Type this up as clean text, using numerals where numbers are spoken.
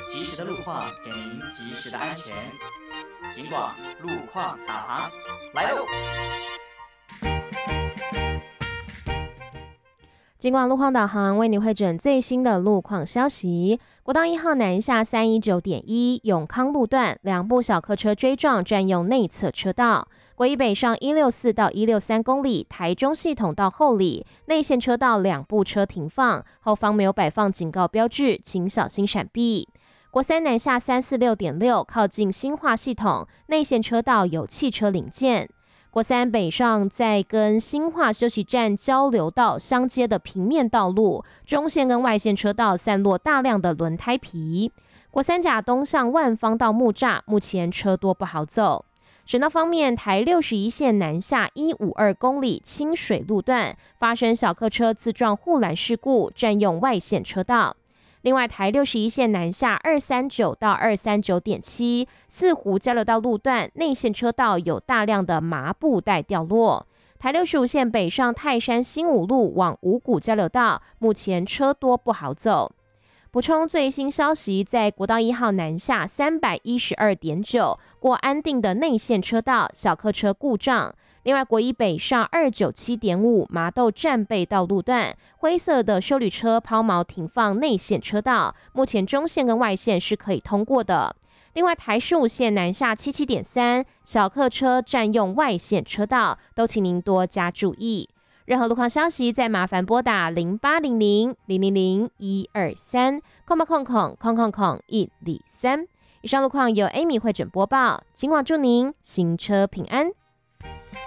及时的路况，给您及时的安全。警广路况导航来喽！ 警广路况导航为您汇整最新的路况消息。国道1号南下319.1永康路段，两部小客车追撞，占用内侧车道。国一北上164到163公里，台中系统到后里内线车道两部车停放，后方没有摆放警告标志，请小心闪避。国三南下346.6靠近新化系统，内线车道有汽车零件。国三北上在跟新化休息站交流道相接的平面道路，中线跟外线车道散落大量的轮胎皮。国三甲东向万方到木栅，目前车多不好走。省道方面，台61线南下152公里清水路段发生小客车自撞护栏事故，占用外线车道。另外，台61线南下239到239.7四湖交流道路段内线车道有大量的麻布袋掉落。台65线北上泰山新武路往五股交流道，目前车多不好走。补充最新消息，在国道1号南下312.9过安定的内线车道小客车故障。另外，国一北上297.5麻豆站背道路段灰色的休旅车抛锚停放内线车道，目前中线跟外线是可以通过的。另外，台15线南下77.3小客车占用外线车道，都请您多加注意。任何路况消息，再麻烦拨打0800-000-123123。以上路况由 Amy 汇整播报，警广祝您行车平安。